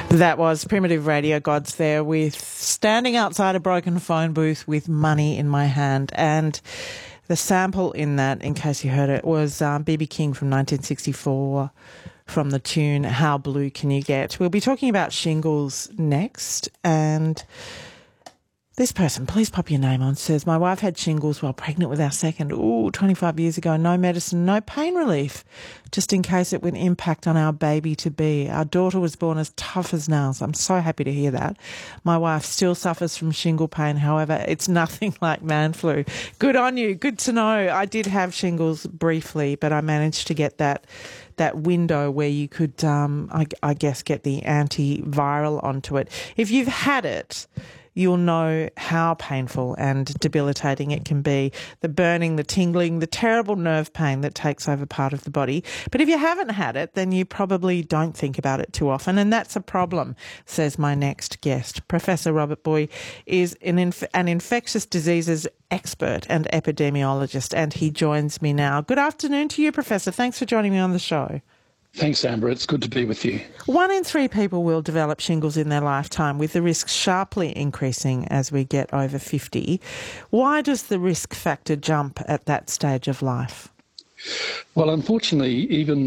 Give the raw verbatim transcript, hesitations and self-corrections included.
That was Primitive Radio Gods there with Standing Outside a Broken Phone Booth with Money in My Hand. And the sample in that, in case you heard it, was um, B B King from nineteen sixty-four from the tune How Blue Can You Get? We'll be talking about shingles next. And this person, please pop your name on, says, my wife had shingles while pregnant with our second, ooh, twenty-five years ago. No medicine, no pain relief, just in case it would impact on our baby-to-be. Our daughter was born as tough as nails. I'm so happy to hear that. My wife still suffers from shingle pain. However, it's nothing like man flu. Good on you. Good to know. I did have shingles briefly, but I managed to get that that window where you could, um, I, I guess, get the antiviral onto it. If you've had it, you'll know how painful and debilitating it can be. The burning, the tingling, the terrible nerve pain that takes over part of the body. But if you haven't had it, then you probably don't think about it too often, and that's a problem, says my next guest. Professor Robert Booy is an, inf- an infectious diseases expert and epidemiologist, and he joins me now. Good afternoon to you, Professor. Thanks for joining me on the show. Thanks, Amber. It's good to be with you. One in three people will develop shingles in their lifetime, with the risk sharply increasing as we get over fifty. Why does the risk factor jump at that stage of life? Well, unfortunately, even